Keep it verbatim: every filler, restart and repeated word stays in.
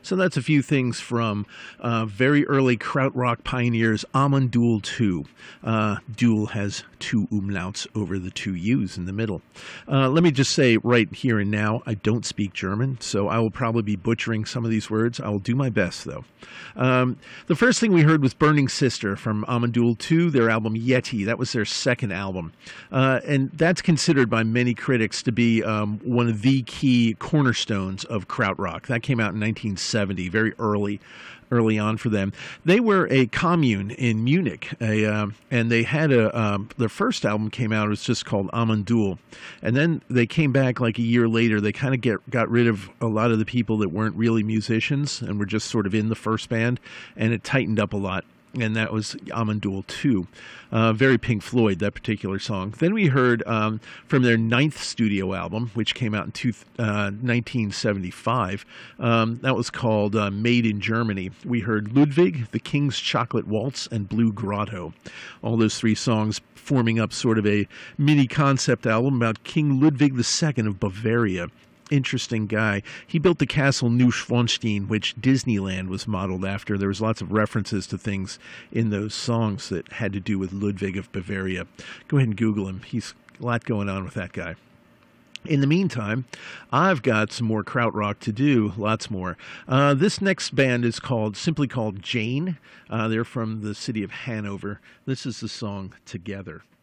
So that's a few things from uh, very early krautrock pioneers, Amon Düül two. Uh, Düül has two umlauts over the two U's in the middle. Uh, let me just say right here and now, I don't speak German, so I will probably be butchering some of these words. I will do my best, though. Um, the first thing we heard was Burning Sister from Amon Düül two, their album Yeti. That was their second album. Uh, and that's considered by many critics to be um, one of the key cornerstones of krautrock. That came out in nineteen seventy, very early. early on for them. They were a commune in Munich, a, um, and they had a, um, their first album came out, it was just called Amon Düül. And then they came back like a year later. They kind of get got rid of a lot of the people that weren't really musicians and were just sort of in the first band, and it tightened up a lot. And that was Amon Düül two. Uh, very Pink Floyd, that particular song. Then we heard um, from their ninth studio album, which came out in two, uh, nineteen seventy-five. Um, that was called uh, Made in Germany. We heard Ludwig, The King's Chocolate Waltz, and Blue Grotto. All those three songs forming up sort of a mini concept album about King Ludwig the Second of Bavaria. Interesting guy. He built the castle Neuschwanstein, which Disneyland was modeled after. There was lots of references to things in those songs that had to do with Ludwig of Bavaria. Go ahead and Google him. He's a lot going on with that guy. In the meantime, I've got some more krautrock to do, lots more. Uh, this next band is called simply called Jane. Uh, they're from the city of Hanover. This is the song Together.